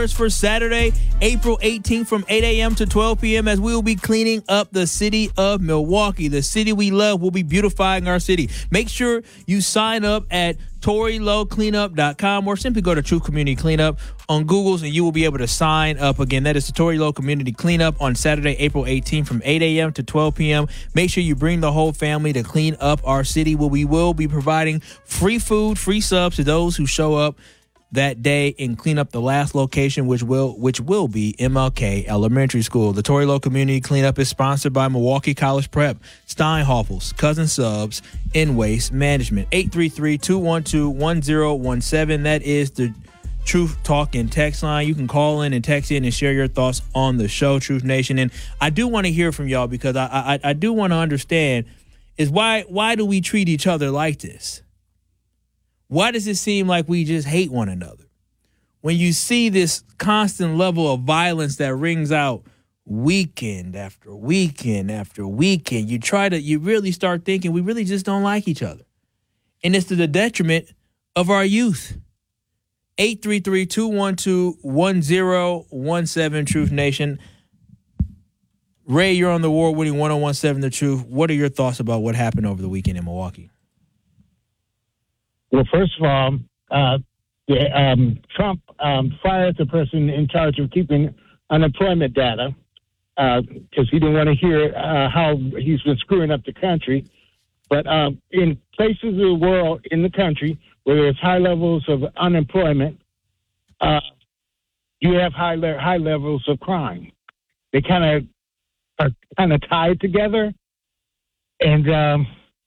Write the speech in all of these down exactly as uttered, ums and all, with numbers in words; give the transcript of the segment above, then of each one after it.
For Saturday, April eighteenth from eight a.m. to twelve p.m. as we will be cleaning up the city of Milwaukee. The city we love will be beautifying our city. Make sure you sign up at Tory Lowe Cleanup dot com or simply go to Truth Community Cleanup on Google's and you will be able to sign up. Again, that is the Tory Lowe Community Cleanup on Saturday, April eighteenth from eight a.m. to twelve p.m. Make sure you bring the whole family to clean up our city, where we will be providing free food, free subs to those who show up that day and clean up the last location, which will which will be M L K Elementary School. The Tory Lowe Community Cleanup is sponsored by Milwaukee College Prep, Steinhoffels, Cousin Subs, and Waste Management. eight three three, two one two, one zero one seven. That is the Truth Talk and text line. You can call in and text in and share your thoughts on the show, Truth Nation. And I do want to hear from y'all, because I I, I do want to understand is why why do we treat each other like this? Why does it seem like we just hate one another? When you see this constant level of violence that rings out weekend after weekend after weekend, you try to, you really start thinking we really just don't like each other. And it's to the detriment of our youth. eight three three, two one two, one zero one seven, Truth Nation. Ray, you're on the award-winning one oh one seven The Truth. What are your thoughts about what happened over the weekend in Milwaukee? Well, first of all, uh, the, um, Trump um, fired the person in charge of keeping unemployment data because uh, he didn't want to hear uh, how he's been screwing up the country. But um, in places of the world, in the country, where there's high levels of unemployment, uh, you have high le- high levels of crime. They kind of are kind of tied together. And um,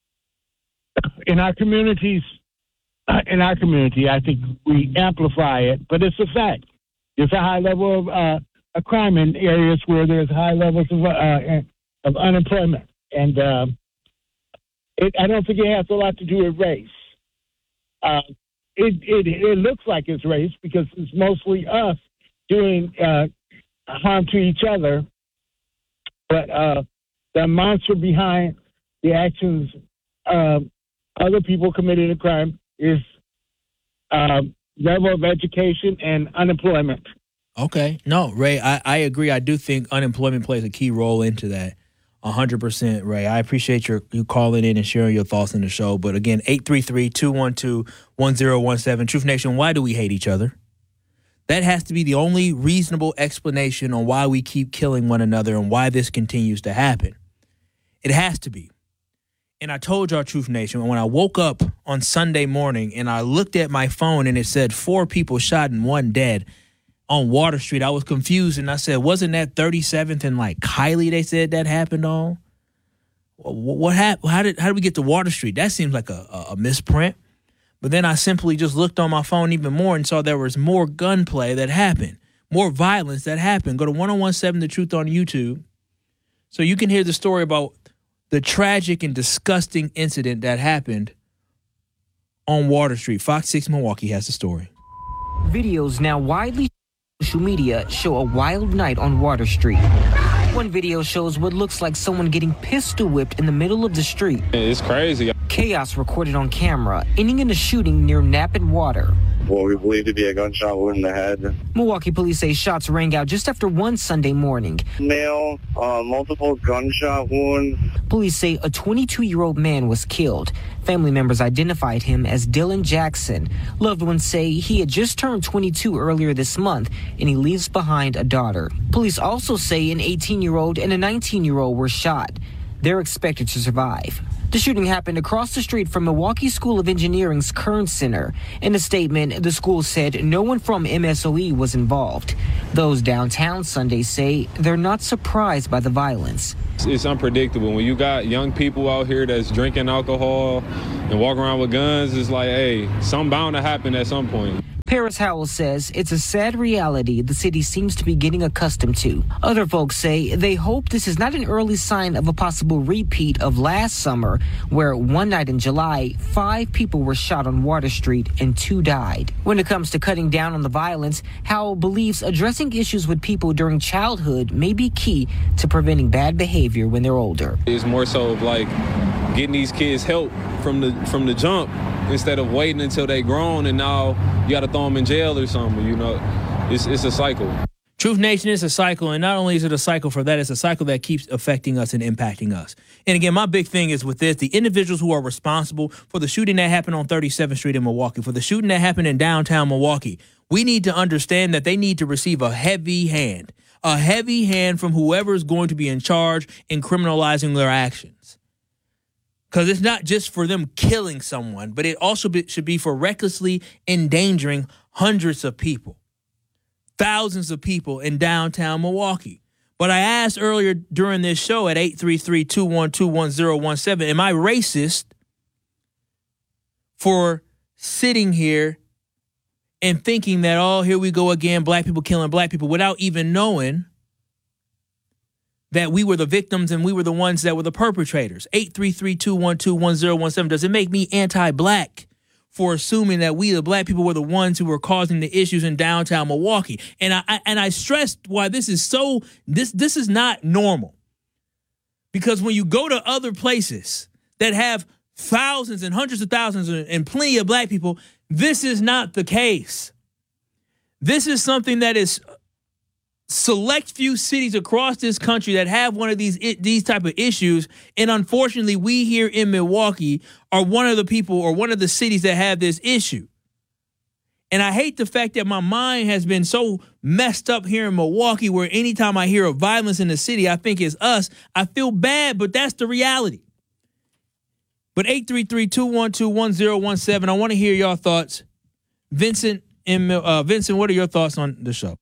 in our communities, Uh, in our community, I think we amplify it, but it's a fact. There's a high level of, uh, of crime in areas where there's high levels of uh, of unemployment, and uh, it, I don't think it has a lot to do with race. Uh, it, it it looks like it's race because it's mostly us doing uh, harm to each other, but uh, the monster behind the actions of other people committing a crime is uh, level of education and unemployment. Okay. No, Ray, I, I agree. I do think unemployment plays a key role into that. one hundred percent, Ray. I appreciate your you calling in and sharing your thoughts in the show. But again, eight three three, two one two, one zero one seven. Truth Nation, why do we hate each other? That has to be the only reasonable explanation on why we keep killing one another and why this continues to happen. It has to be. And I told y'all, Truth Nation, when I woke up on Sunday morning and I looked at my phone and it said four people shot and one dead on Water Street, I was confused and I said, wasn't that thirty-seventh and like Kylie they said that happened on? What, what happened? How did how did we get to Water Street? That seems like a, a, a misprint. But then I simply just looked on my phone even more and saw there was more gunplay that happened, more violence that happened. Go to one oh one seven The Truth on YouTube so you can hear the story about the tragic and disgusting incident that happened on Water Street. Fox six Milwaukee has the story. Videos now widely on social media show a wild night on Water Street. One video shows what looks like someone getting pistol whipped in the middle of the street. It's crazy. Chaos recorded on camera, ending in a shooting near Knapp and Water. What we believe to be a gunshot wound in the head. Milwaukee police say shots rang out just after one Sunday morning. Male, uh, multiple gunshot wounds. Police say a twenty-two-year-old man was killed. Family members identified him as Dylan Jackson. Loved ones say he had just turned twenty-two earlier this month, and he leaves behind a daughter. Police also say an eighteen-year-old and a nineteen-year-old were shot. They're expected to survive. The shooting happened across the street from Milwaukee School of Engineering's Kern Center. In a statement, the school said no one from M S O E was involved. Those downtown Sunday say they're not surprised by the violence. It's unpredictable. When you got young people out here that's drinking alcohol and walking around with guns, it's like, hey, something bound to happen at some point. Paris Howell says it's a sad reality the city seems to be getting accustomed to. Other folks say they hope this is not an early sign of a possible repeat of last summer, where one night in July, five people were shot on Water Street and two died. When it comes to cutting down on the violence, Howell believes addressing issues with people during childhood may be key to preventing bad behavior when they're older. It's more so of like getting these kids help from the from the jump instead of waiting until they grown and now you got to throw them in jail or something, you know. it's it's a cycle. Truth Nation is a cycle, and not only is it a cycle for that, it's a cycle that keeps affecting us and impacting us. And again, my big thing is with this, the individuals who are responsible for the shooting that happened on thirty-seventh Street in Milwaukee, for the shooting that happened in downtown Milwaukee, we need to understand that they need to receive a heavy hand, a heavy hand from whoever is going to be in charge in criminalizing their actions. Because it's not just for them killing someone, but it also be, should be for recklessly endangering hundreds of people. Thousands of people in downtown Milwaukee. But I asked earlier during this show at eight three three, two one two, one zero one seven, am I racist for sitting here and thinking that, oh, here we go again, black people killing black people, without even knowing that we were the victims and we were the ones that were the perpetrators? eight three three, two one two, one zero one seven. Does it make me anti-black for assuming that we, the black people, were the ones who were causing the issues in downtown Milwaukee? And I, I and I stressed why this is so, this this is not normal. Because when you go to other places that have thousands and hundreds of thousands and plenty of black people, this is not the case. This is something that is select few cities across this country that have one of these these type of issues, and unfortunately we here in Milwaukee are one of the people or one of the cities that have this issue. And I hate the fact that my mind has been so messed up here in Milwaukee, where anytime I hear of violence in the city, I think it's us. I feel bad, but that's the reality. But eight three three, two one two, one zero one seven, I want to hear your thoughts. Vincent, in, uh, Vincent, what are your thoughts on the show?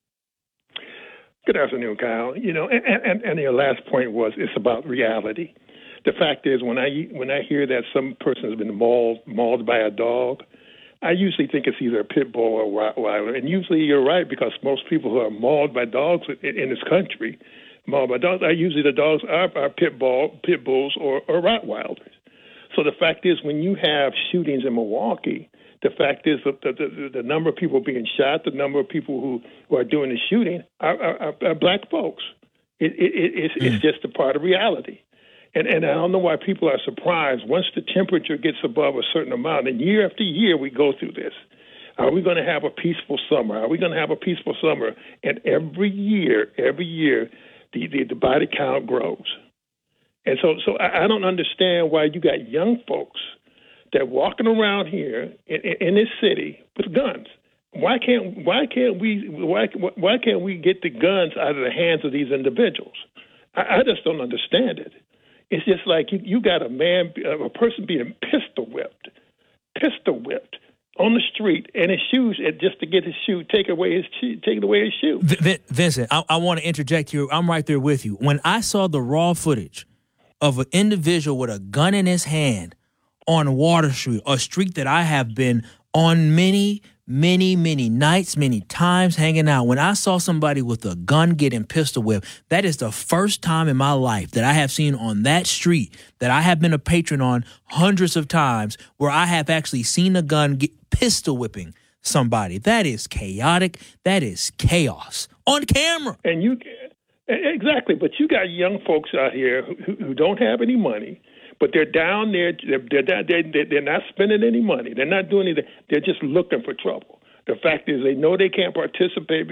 Good afternoon, Kyle. You know, and, and, and your last point was it's about reality. The fact is, when I when I hear that some person has been mauled mauled by a dog, I usually think it's either a pit bull or a Rottweiler. And usually you're right, because most people who are mauled by dogs in, in this country, mauled by dogs, are usually the dogs are, are pit bull, pit bulls or, or Rottweilers. So the fact is, when you have shootings in Milwaukee, the fact is that the, the, the number of people being shot, the number of people who, who are doing the shooting are, are, are black folks. It, it, it, it's, mm. it's just a part of reality. And, and I don't know why people are surprised. Once the temperature gets above a certain amount, and year after year we go through this, are we going to have a peaceful summer? Are we going to have a peaceful summer? And every year, every year, the, the, the body count grows. And so, so I, I don't understand why you got young folks that walking around here in, in this city with guns. Why can't why can't we why why can't we get the guns out of the hands of these individuals? I, I just don't understand it. It's just like you, you got a man, a person being pistol whipped, pistol whipped on the street, and his shoes, just to get his shoe, take away his shoe, take away his shoe. V- Vincent, I, I want to interject here. I'm right there with you. When I saw the raw footage of an individual with a gun in his hand on Water Street, a street that I have been on many, many, many nights, many times hanging out. When I saw somebody with a gun getting pistol whipped, that is the first time in my life that I have seen on that street that I have been a patron on hundreds of times where I have actually seen a gun get pistol whipping somebody. That is chaotic. That is chaos on camera. And you, exactly, but you got young folks out here who, who don't have any money, but they're down there. They're, they're, they're, they're not spending any money. They're not doing anything. They're just looking for trouble. The fact is, they know they can't participate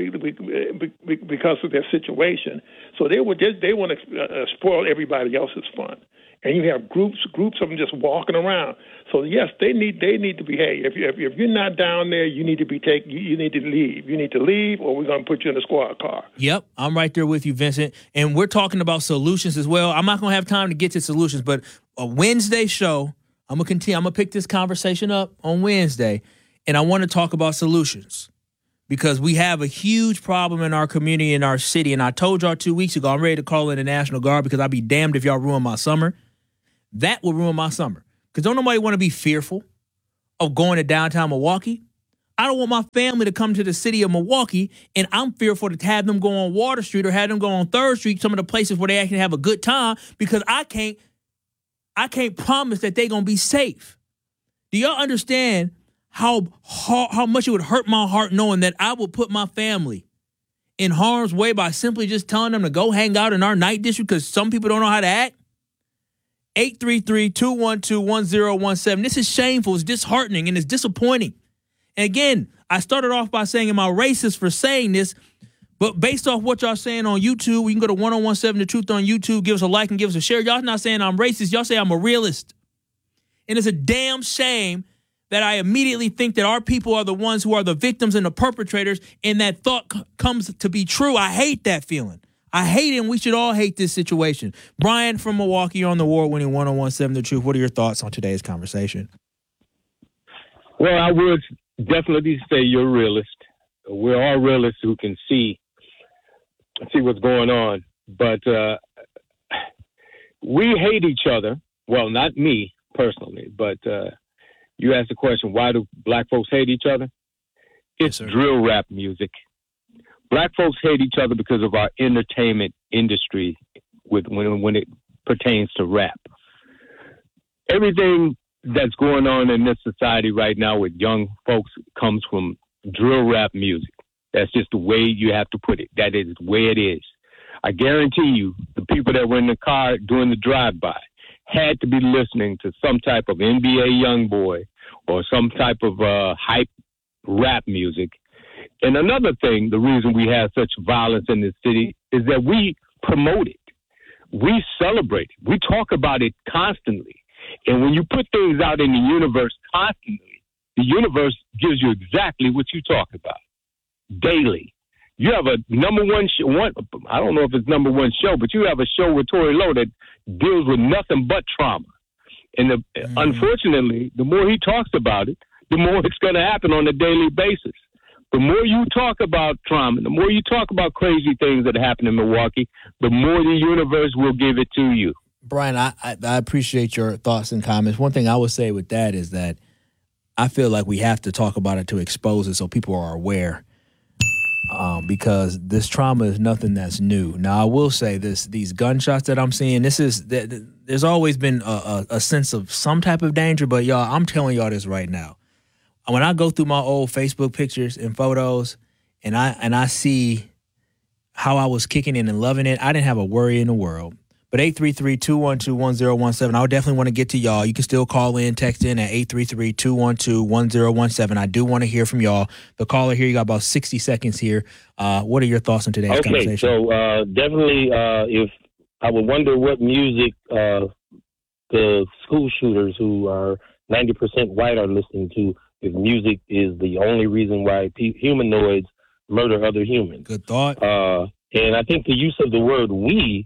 because of their situation. So they would just, they want to uh, spoil everybody else's fun. And you have groups groups of them just walking around. So yes, they need they need to behave. If you, if, if you're not down there, you need to be take. You, you need to leave. You need to leave, or we're going to put you in a squad car. Yep, I'm right there with you, Vincent. And we're talking about solutions as well. I'm not going to have time to get to solutions, but a Wednesday show, I'm gonna continue. I'm gonna pick this conversation up on Wednesday, and I want to talk about solutions because we have a huge problem in our community, in our city. And I told y'all two weeks ago, I'm ready to call in the National Guard because I'd be damned if y'all ruin my summer. That will ruin my summer because don't nobody want to be fearful of going to downtown Milwaukee. I don't want my family to come to the city of Milwaukee, and I'm fearful to have them go on Water Street or have them go on third Street, some of the places where they actually have a good time, because I can't, I can't promise that they're going to be safe. Do y'all understand how, how how much it would hurt my heart knowing that I would put my family in harm's way by simply just telling them to go hang out in our night district because some people don't know how to act? eight three three, two one two, one zero one seven. This is shameful. It's disheartening, and it's disappointing. And again, I started off by saying, am I racist for saying this? But based off what y'all saying on YouTube, we can go to one oh one seven The Truth on YouTube. Give us a like and give us a share. Y'all not saying I'm racist. Y'all say I'm a realist. And it's a damn shame that I immediately think that our people are the ones who are the victims and the perpetrators, and that thought c- comes to be true. I hate that feeling. I hate it, and we should all hate this situation. Brian from Milwaukee, you're on the award-winning one oh one seven The Truth. What are your thoughts on today's conversation? Well, I would definitely say you're a realist. We're all realists who can see see what's going on. But uh, we hate each other. Well, not me personally, but uh, you asked the question, why do black folks hate each other? It's yes, drill rap music. Black folks hate each other because of our entertainment industry with when, when it pertains to rap. Everything that's going on in this society right now with young folks comes from drill rap music. That's just the way you have to put it. That is the way it is. I guarantee you, the people that were in the car doing the drive-by had to be listening to some type of N B A Youngboy or some type of uh, hype rap music. And another thing, the reason we have such violence in this city is that we promote it. We celebrate it. We talk about it constantly. And when you put things out in the universe constantly, the universe gives you exactly what you talk about daily. You have a number one show, one, I don't know if it's number one show, but you have a show with Tory Lowe that deals with nothing but trauma. And the, mm-hmm. unfortunately, the more he talks about it, the more it's going to happen on a daily basis. The more you talk about trauma, the more you talk about crazy things that happen in Milwaukee, the more the universe will give it to you. Brian, I, I, I appreciate your thoughts and comments. One thing I would say with that is that I feel like we have to talk about it to expose it so people are aware. Um, because this trauma is nothing that's new. Now, I will say this: these gunshots that I'm seeing, this is there's always been a, a, a sense of some type of danger. But y'all, I'm telling y'all this right now. When I go through my old Facebook pictures and photos, and I and I see how I was kicking it and loving it, I didn't have a worry in the world. But eight three three, two one two, one zero one seven, I would definitely want to get to y'all. You can still call in, text in at eight three three, two one two, one zero one seven. I do want to hear from y'all. The caller here, you got about sixty seconds here. Uh, what are your thoughts on today's okay, conversation? Okay, so uh, definitely uh, if I would wonder what music uh, the school shooters who are ninety percent white are listening to, if music is the only reason why pe- humanoids murder other humans. Good thought. Uh, and I think the use of the word we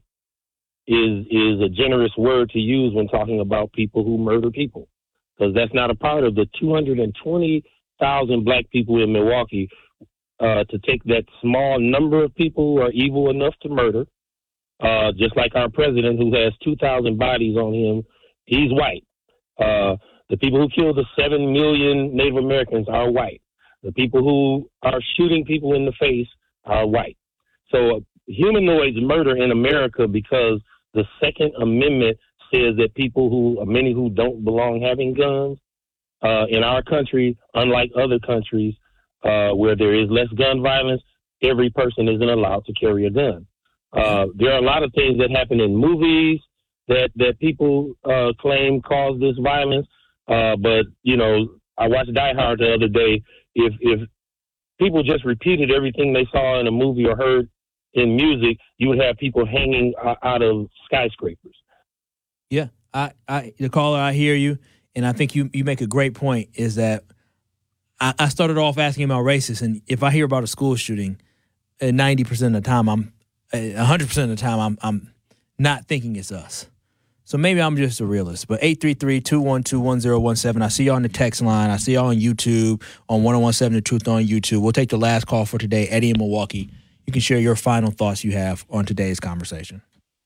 is is a generous word to use when talking about people who murder people, because that's not a part of the two hundred twenty thousand black people in Milwaukee. Uh, to take that small number of people who are evil enough to murder, uh, just like our president who has two thousand bodies on him, he's white. Uh, the people who killed the seven million Native Americans are white. The people who are shooting people in the face are white. So uh, humanoids murder in America because the Second Amendment says that people who, many who don't belong having guns, uh, in our country, unlike other countries uh, where there is less gun violence, every person isn't allowed to carry a gun. Uh, there are a lot of things that happen in movies that, that people uh, claim cause this violence. Uh, but, you know, I watched Die Hard the other day. If, if people just repeated everything they saw in a movie or heard in music, you would have people hanging out of skyscrapers. Yeah, I, I, the caller, I hear you, and I think you, you make a great point. Is that I, I started off asking about racist, and if I hear about a school shooting, ninety percent of the time, I'm one hundred percent of the time, I'm I'm not thinking it's us. So maybe I'm just a realist. But eight three three, two one two, one zero one seven. I see y'all on the text line. I see y'all on YouTube on one oh one seven The Truth on YouTube. We'll take the last call for today. Eddie in Milwaukee. You can share your final thoughts you have on today's conversation.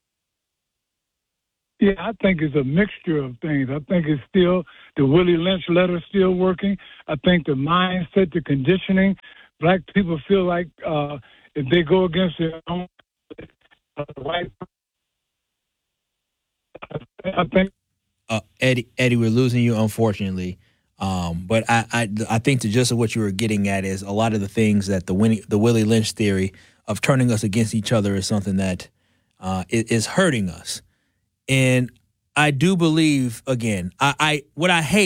Yeah, I think it's a mixture of things. I think it's still the Willie Lynch letter still working. I think the mindset, the conditioning, black people feel like uh, if they go against their own uh, white, I think. Uh, Eddie, Eddie, we're losing you, unfortunately. Um, but I, I, I think the gist of what you were getting at is a lot of the things that the Winnie, the Willie Lynch theory of turning us against each other is something that uh, is hurting us. And I do believe, again, I, I what I hate,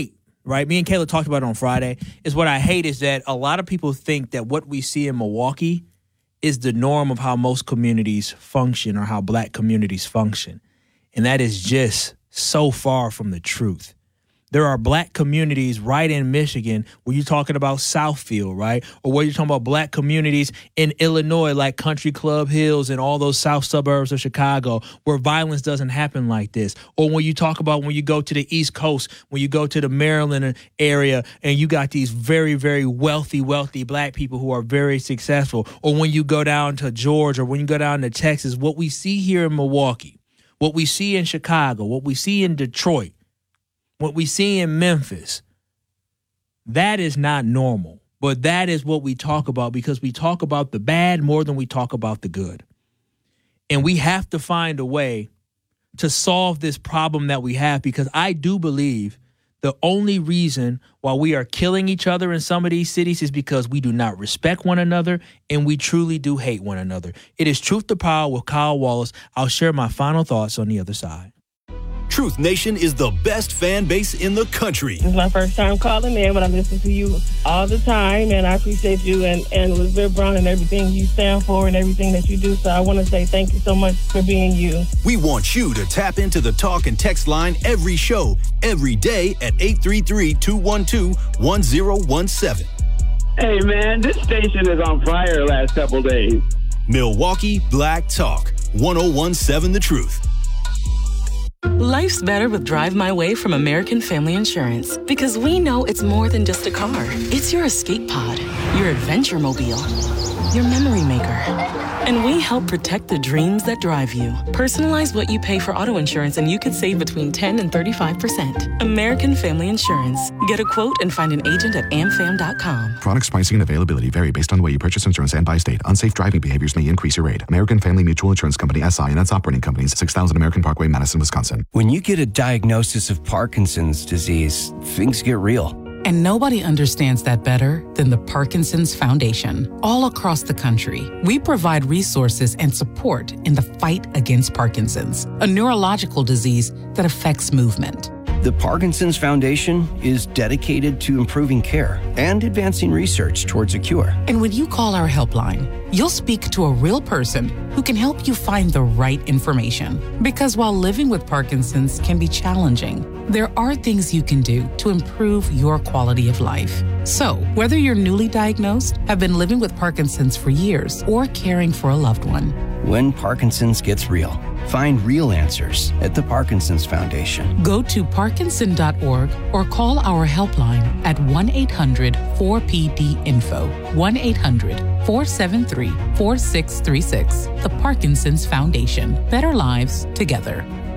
right? Me and Kayla talked about it on Friday, is what I hate is that a lot of people think that what we see in Milwaukee is the norm of how most communities function or how black communities function. And that is just so far from the truth. There are black communities right in Michigan where you're talking about Southfield, right? Or where you're talking about black communities in Illinois like Country Club Hills and all those south suburbs of Chicago where violence doesn't happen like this. Or when you talk about when you go to the East Coast, when you go to the Maryland area and you got these very, very wealthy, wealthy black people who are very successful. Or when you go down to Georgia or when you go down to Texas, what we see here in Milwaukee, what we see in Chicago, what we see in Detroit, what we see in Memphis, that is not normal. But that is what we talk about because we talk about the bad more than we talk about the good. And we have to find a way to solve this problem that we have because I do believe the only reason why we are killing each other in some of these cities is because we do not respect one another and we truly do hate one another. It is Truth to Power with Kyle Wallace. I'll share my final thoughts on the other side. Truth Nation is the best fan base in the country. This is my first time calling in, but I listen to you all the time, and I appreciate you and, and Elizabeth Brown and everything you stand for and everything that you do. So I want to say thank you so much for being you. We want you to tap into the talk and text line every show, every day at eight three three, two one two, one zero one seven. Hey, man, this station is on fire last couple days. Milwaukee Black Talk, one oh one seven The Truth. Life's better with Drive My Way from American Family Insurance because we know it's more than just a car. It's your escape pod, your adventure mobile, your memory maker. And we help protect the dreams that drive you. Personalize what you pay for auto insurance and you could save between ten and thirty-five percent. American Family Insurance. Get a quote and find an agent at am fam dot com. Products, pricing, and availability vary based on the way you purchase insurance and by state. Unsafe driving behaviors may increase your rate. American Family Mutual Insurance Company, S I and its operating companies, six thousand American Parkway, Madison, Wisconsin. When you get a diagnosis of Parkinson's disease, things get real. And nobody understands that better than the Parkinson's Foundation. All across the country, we provide resources and support in the fight against Parkinson's, a neurological disease that affects movement. The Parkinson's Foundation is dedicated to improving care and advancing research towards a cure. And when you call our helpline, you'll speak to a real person who can help you find the right information. Because while living with Parkinson's can be challenging, there are things you can do to improve your quality of life. So, whether you're newly diagnosed, have been living with Parkinson's for years, or caring for a loved one, when Parkinson's gets real, find real answers at the Parkinson's Foundation. Go to parkinson dot org or call our helpline at one eight hundred four P D info, one eight hundred four seven three four six three six. The Parkinson's Foundation. Better lives together.